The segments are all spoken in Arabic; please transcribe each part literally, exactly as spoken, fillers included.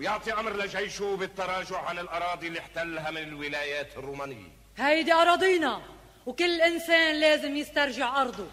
ويعطي أمر لجيشه بالتراجع عن الأراضي اللي احتلها من الولايات الرومانية. هيدي أراضينا، وكل إنسان لازم يسترجع أرضه.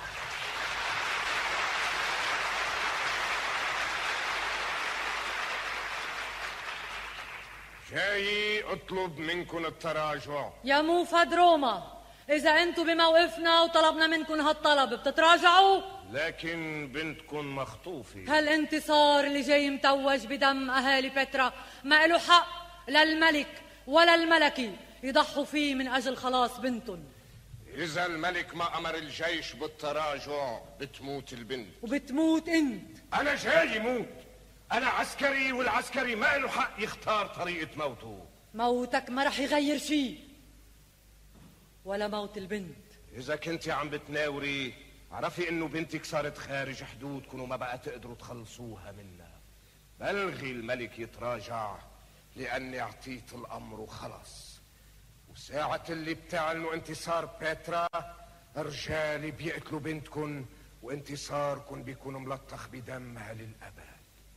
جاي اطلب منكم التراجع. يا موفد روما، إذا أنتوا بموقفنا وطلبنا منكم هالطلب بتتراجعوا؟ لكن بنتكم مخطوفة. هالانتصار اللي جاي متوج بدم أهالي بترا ما له حق للملك ولا الملكي يضحوا فيه من أجل خلاص بنتهم. إذا الملك ما أمر الجيش بالتراجع بتموت البنت. وبتموت أنت. أنا جاي موت. أنا عسكري، والعسكري ما له حق يختار طريقة موته. موتك ما رح يغير شيء، ولا موت البنت. إذا كنت عم بتناوري عرفي إنه بنتك صارت خارج حدودكم وما بقى تقدروا تخلصوها منها. بلغي الملك يتراجع لأني أعطيت الأمر وخلص. وساعة اللي بتعلنوا انتصار بيترا رجالي بيقتلوا بنتكن، وانتصاركن بيكون ملطخ بدمها للأبد.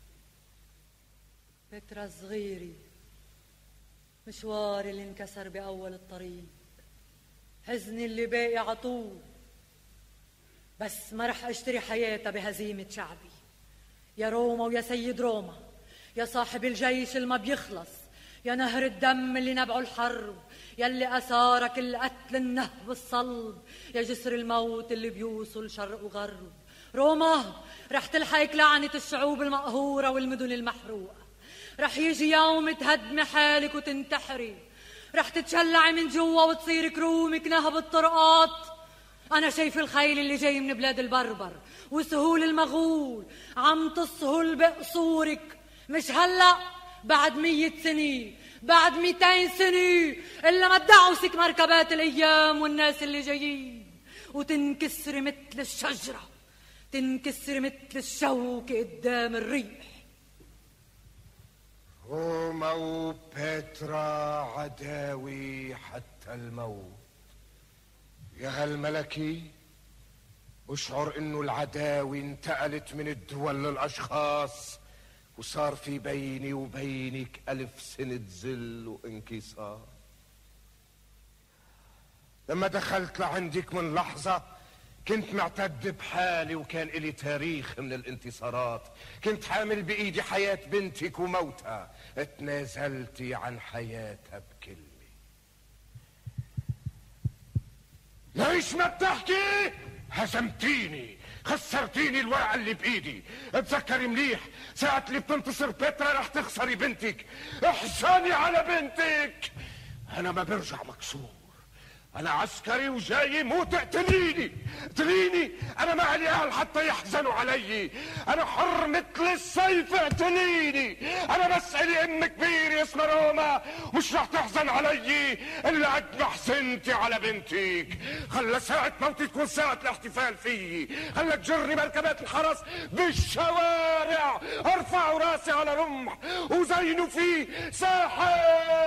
بيترا صغيري، مشواري اللي انكسر بأول الطريق، حزني اللي باقي عطول، بس ما رح اشتري حياتها بهزيمة شعبي. يا روما ويا سيد روما، يا صاحب الجيش اللي ما بيخلص، يا نهر الدم اللي نبعه الحرب، يلي أثارك القتل النهب الصلب، يا جسر الموت اللي بيوصل شرق وغرب. روما، رح تلحقك لعنة الشعوب المقهورة والمدن المحروقة. رح يجي يوم تهدمي حالك وتنتحري، رح تتشلعي من جوا وتصير كرومك نهب الطرقات. أنا شايف الخيل اللي جاي من بلاد البربر وسهول المغول عم تصهل بقصورك، مش هلأ، بعد مية سنة، بعد ميتين سنة، إلا ما تدعوسك مركبات الأيام والناس اللي جايين، وتنكسر مثل الشجرة، تنكسر مثل الشوك قدام الريح. روما وبيترا عداوي حتى الموت. يا هالملكي، اشعر انه العداوي انتقلت من الدول للاشخاص، وصار في بيني وبينك ألف سنة ذل وانكسار. لما دخلت لعندك من لحظة كنت معتد بحالي، وكان إلي تاريخ من الانتصارات. كنت حامل بإيدي حياة بنتك وموتها، اتنازلتي عن حياتها بكلمة. ليش ما بتحكي؟ هزمتيني، خسرتيني الورقة اللي بإيدي. اتذكري مليح، ساعة اللي بتنتصر بيترا رح تخسري بنتك. احزني على بنتك. أنا ما برجع مكسور، أنا عسكري وجاي مو تقتليني. اقتليني، أنا ما علي أهل حتى يحزنوا علي. أنا حر مثل السيف، اقتليني. أنا بس إلي أم كبيرة اسمها روما، مش رح تحزن علي إلا قد ما حزنتي على بنتك. خلى ساعة موتي تكون ساعة الاحتفال فيي. خلى تجرني مركبات الحرس بالشوارع، ارفعوا راسي على رمح وزينوا فيه ساحة.